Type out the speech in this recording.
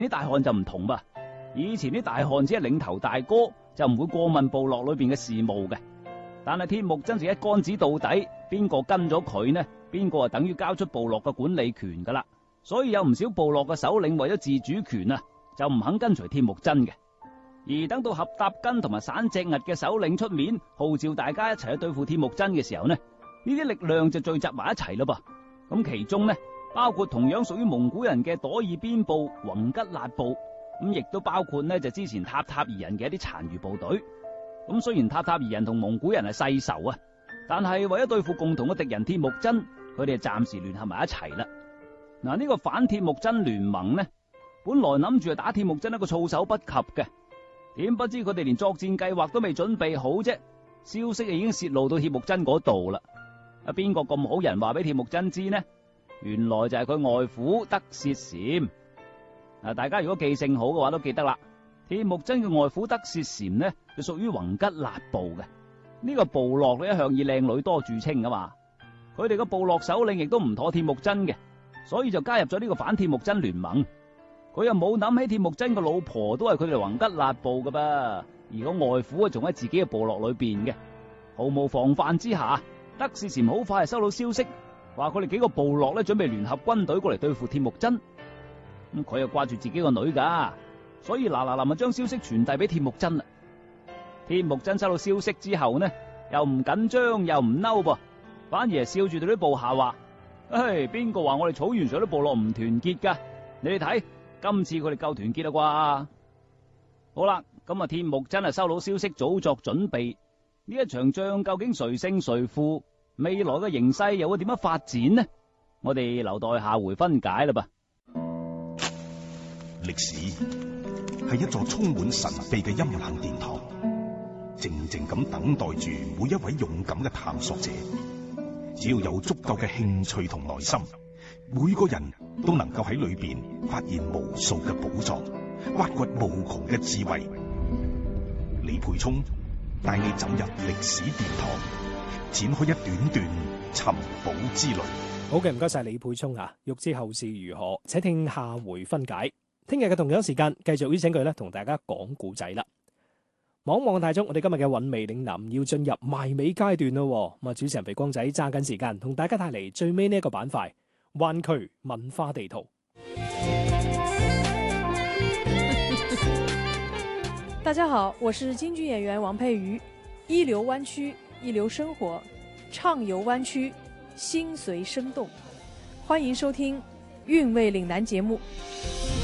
啲大漢就唔同噃，以前啲大漢只係領頭大哥，就唔會過問部落裏邊嘅事務嘅。但係鐵木真就一竿子到底，邊個跟咗佢呢？邊個啊等於交出部落嘅管理權噶啦。所以有唔少部落嘅首領為咗自主權啊，就唔肯跟隨鐵木真嘅。而等到合搭根同埋散隻屹嘅首領出面號召大家一齊去對付鐵木真嘅時候呢，呢啲力量就聚集埋一齊咯噃。咁其中呢，包括同樣屬於蒙古人嘅朵爾邊部、宏吉勒部，咁亦都包括呢就之前塔塔爾人嘅一啲殘餘部隊。咁雖然塔塔爾人同蒙古人係世仇啊，但係為咗對付共同嘅敵人鐵木真，佢哋暫時聯合埋一齊啦。嗱，呢個反鐵木真聯盟呢，本來諗住係打鐵木真一個措手不及嘅，點不知佢哋連作戰計劃都未準備好啫，消息已經泄露到鐵木真嗰度啦。啊，邊個咁好人話俾鐵木真知呢？原來就係佢外父德薛禪。嗱，大家如果記性好嘅話，都記得啦。鐵木真嘅外父德薛禪呢，就屬於宏吉勒部嘅。呢個部落咧一向以靚女多著稱噶嘛，佢哋個部落首領亦都唔妥鐵木真嘅，所以就加入咗呢個反鐵木真聯盟。佢又冇諗起鐵木真個老婆都係佢哋宏吉勒部噶噃，而個外父啊仲喺自己嘅部落裏邊嘅。毫無防範之下，德薛禪好快就收到消息，話佢哋幾個部落咧準備聯合軍隊過嚟對付鐵木真。咁佢又掛住自己個女噶，所以嗱臨就將消息傳遞俾鐵木真啦。鐵木真收到消息之後呢，又唔緊張又唔嬲噃，反而係笑住對啲部下話：唉，邊個話我哋草原上啲部落唔團結噶？你哋睇，今次佢哋夠團結啦啩？好啦，咁啊，鐵木真係收到消息，早作準備。呢一場仗究竟誰勝誰負？未來嘅形勢又會點樣發展呢？我哋留待下回分解啦噃。 歷史係一座充滿神秘嘅陰冷殿堂，靜靜咁等待住每一位勇敢嘅探索者。只要有足夠嘅興趣同耐心，每個人都能夠喺裏邊發現無數嘅寶藏，挖掘無窮嘅智慧。李培聰帶你走入歷史殿堂，展開一段段尋寶之旅。 好嘅，唔該晒李培聰啊！欲知後事如何，請聽下回分解。聽日嘅同樣時間，繼續邀請佢咧同大家講古仔啦。望望大眾，我哋今日嘅韻味嶺南要進入埋尾階段咯。咁啊，主持人肥光仔揸緊時間，同大家帶嚟最尾呢一個板塊——灣區文化地圖。 大家好，我是京劇演員王佩瑜。一流灣區，一流生活，暢遊灣區，心隨生動。歡迎收聽《韻味嶺南》節目。